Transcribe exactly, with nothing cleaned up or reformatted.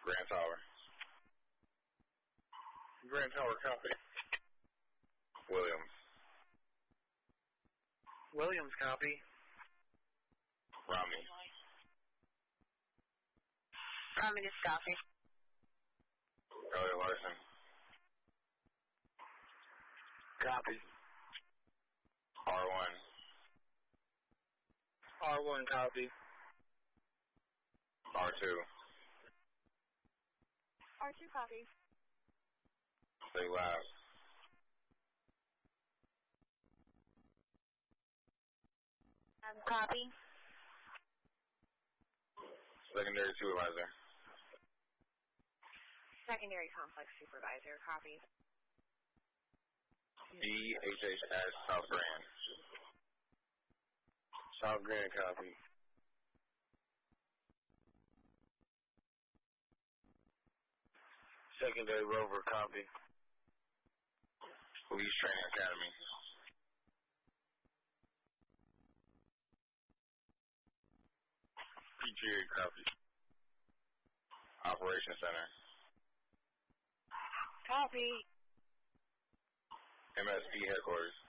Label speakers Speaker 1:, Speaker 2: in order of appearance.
Speaker 1: Grand Tower.
Speaker 2: Grand Tower, copy.
Speaker 1: Williams.
Speaker 2: Williams, copy.
Speaker 1: Romney.
Speaker 3: Romney is copy.
Speaker 1: Elliot Larson.
Speaker 2: Copy.
Speaker 1: R one.
Speaker 2: R one, copy.
Speaker 1: R two.
Speaker 3: R two, copy.
Speaker 1: State Lab.
Speaker 3: Um, copy.
Speaker 1: Secondary Supervisor.
Speaker 3: Secondary Complex Supervisor, copy.
Speaker 1: D H H S South Grand.
Speaker 2: South Grand, copy. Secondary Rover, copy.
Speaker 1: Police Training Academy.
Speaker 2: P G A, copy.
Speaker 1: Operations Center.
Speaker 3: Copy.
Speaker 1: M S P Headquarters.